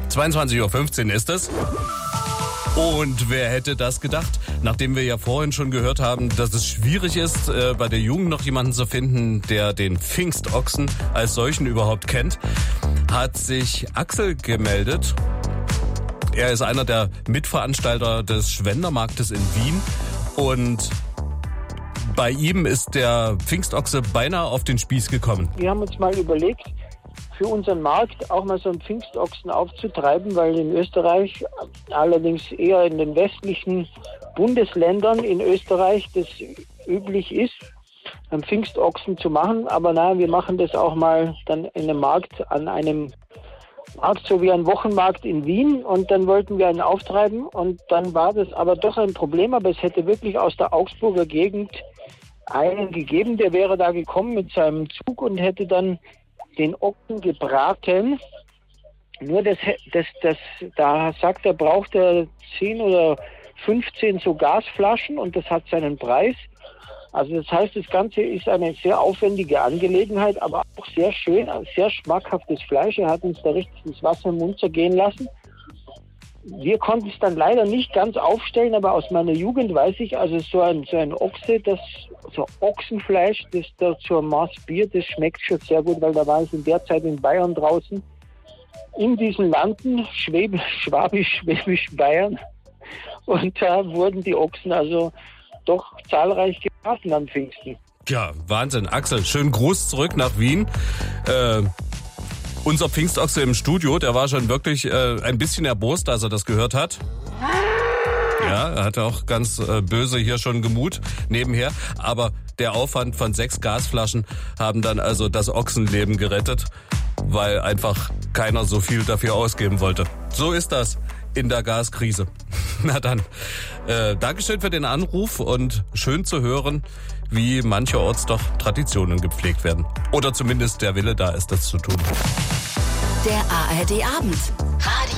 22:15 Uhr ist es. Und wer hätte das gedacht? Nachdem wir ja vorhin schon gehört haben, dass es schwierig ist, bei der Jugend noch jemanden zu finden, der den Pfingstochsen als solchen überhaupt kennt, hat sich Axel gemeldet. Er ist einer der Mitveranstalter des Schwendermarktes in Wien und bei ihm ist der Pfingstochse beinahe auf den Spieß gekommen. Wir haben uns mal überlegt, für unseren Markt auch mal so einen Pfingstochsen aufzutreiben, weil in Österreich, allerdings eher in den westlichen Bundesländern in Österreich, das üblich ist, einen Pfingstochsen zu machen. Aber nein, wir machen das auch mal dann in einem Markt, an einem Markt, so wie ein Wochenmarkt in Wien. Und dann wollten wir einen auftreiben und dann war das aber doch ein Problem. Aber es hätte wirklich aus der Augsburger Gegend einen gegeben, der wäre da gekommen mit seinem Zug und hätte dann den Ochsen gebraten. Nur da sagt er, braucht er 10 oder 15 so Gasflaschen und das hat seinen Preis. Also das heißt, das Ganze ist eine sehr aufwendige Angelegenheit, aber auch sehr schön, sehr schmackhaftes Fleisch. Er hat uns da richtig das Wasser im Mund zergehen lassen. Wir konnten es dann leider nicht ganz aufstellen, aber aus meiner Jugend weiß ich, also so ein Ochse, so Ochsenfleisch, das da zur Maß Bier, das schmeckt schon sehr gut, weil da war ich in der Zeit in Bayern draußen, in diesen Landen, Schwabisch, Bayern, und da wurden die Ochsen also doch zahlreich gebraten am Pfingsten. Ja, Wahnsinn. Axel, schönen Gruß zurück nach Wien. Unser Pfingstochse im Studio, der war schon wirklich ein bisschen erbost, als er das gehört hat. Ja, er hatte auch ganz böse hier schon gemut nebenher. Aber der Aufwand von 6 Gasflaschen haben dann also das Ochsenleben gerettet, weil einfach keiner so viel dafür ausgeben wollte. So ist das in der Gaskrise. Na dann, Dankeschön für den Anruf und schön zu hören, wie mancherorts doch Traditionen gepflegt werden. Oder zumindest der Wille da ist, das zu tun. Der ARD Abend. Radio